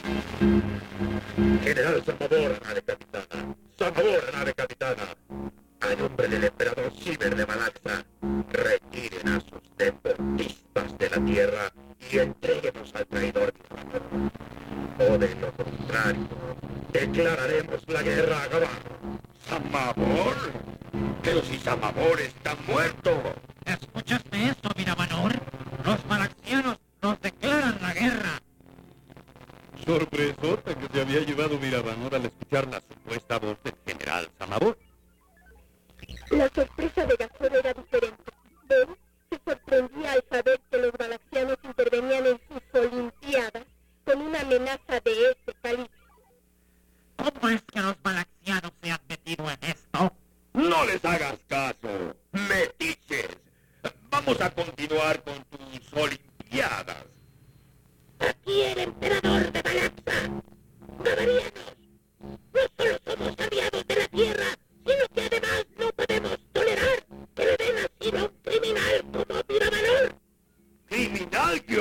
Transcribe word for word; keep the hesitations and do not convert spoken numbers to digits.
General Samabor, nave capitana. Samabor, nave capitana. A nombre del emperador Ciber de Malaxa, retiren a sus deportistas de la tierra y entréguenos al traidor Mirabanor. O de lo contrario, declararemos la guerra a Gavar. ¿Samabor? Pero si Samabor está muerto. ¿Escuchaste eso, Mirabanor? Los malaxianos nos declaran la guerra. Sorpresota que se había llevado Mirabanor al escuchar la supuesta voz del general Samabor. La sorpresa de Gazor era diferente. Él se sorprendía al saber que los malaxianos intervenían en sus olimpiadas con una amenaza de ese calibre. ¿Cómo es que los malaxianos se han metido en esto? No les hagas caso, metiches. Vamos a continuar con tus olimpiadas. Aquí el emperador de Malaxa. Gavarianos, no solo somos aliados de la tierra, sino que además no podemos tolerar que le den asilo a un criminal como Mirabanor. ¿Criminal qué